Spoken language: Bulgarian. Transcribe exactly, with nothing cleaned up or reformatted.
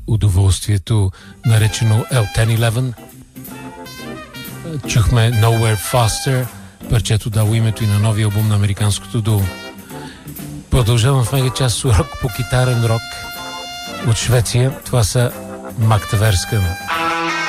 удоволствието, наречено Ел десет единадесет. Чухме Nowhere Faster, парчето дало името и на новия албум на американското дуо. Продължавам в мега част с урок по китарен рок от Швеция. Това са Magtverken.